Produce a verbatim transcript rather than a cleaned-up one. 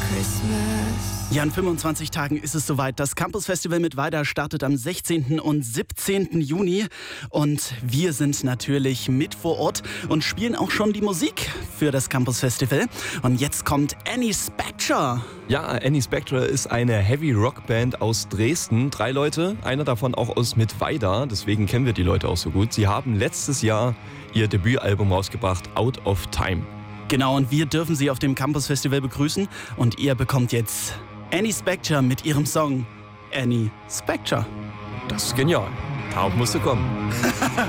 Ja, in fünfundzwanzig Tagen ist es soweit. Das Campus Festival mit Weida startet am sechzehnten und siebzehnten Juni. Und wir sind natürlich mit vor Ort und spielen auch schon die Musik für das Campus Festival. Und jetzt kommt Annie Spectre. Ja, Annie Spectre ist eine Heavy-Rock-Band aus Dresden. Drei Leute, einer davon auch aus Mittweida. Deswegen kennen wir die Leute auch so gut. Sie haben letztes Jahr ihr Debütalbum rausgebracht, Out of Time. Genau, und wir dürfen Sie auf dem Campus Festival begrüßen. Und ihr bekommt jetzt Annie Spectre mit ihrem Song Annie Spectre. Das ist genial. Darauf musst du kommen.